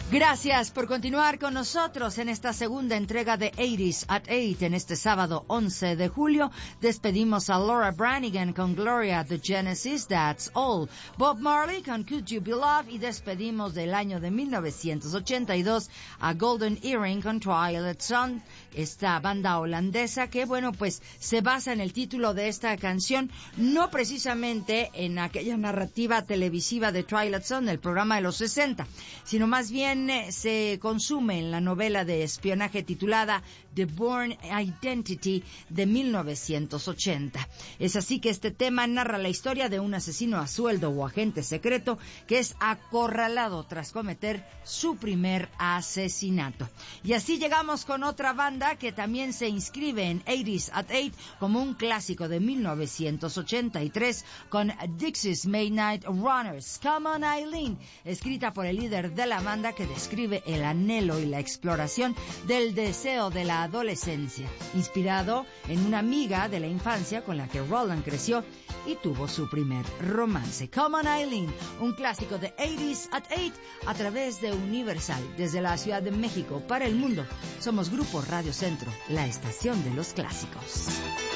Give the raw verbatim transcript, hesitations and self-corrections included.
Gracias por continuar con nosotros en esta segunda entrega de eighties at eight. En este sábado once de julio despedimos a Laura Branigan con Gloria, The Genesis, That's All, Bob Marley con Could You Be Loved, y despedimos del año de mil novecientos ochenta y dos a Golden Earring con Twilight Sun, esta banda holandesa que, bueno, pues se basa en el título de esta canción, no precisamente en aquella narrativa televisiva de Twilight Sun, el programa de los sesenta, sino más bien se consume en la novela de espionaje titulada The Bourne Identity de mil novecientos ochenta. Es así que este tema narra la historia de un asesino a sueldo o agente secreto que es acorralado tras cometer su primer asesinato. Y así llegamos con otra banda que también se inscribe en eighties at eight como un clásico de mil novecientos ochenta y tres con Dixie's Midnight Runners, Come On Eileen, escrita por el líder de la banda que describe el anhelo y la exploración del deseo de la adolescencia, inspirado en una amiga de la infancia con la que Roland creció y tuvo su primer romance. Come On Eileen, un clásico de eighties at eight a través de Universal, desde la Ciudad de México para el mundo. Somos Grupo Radio Centro, la estación de los clásicos.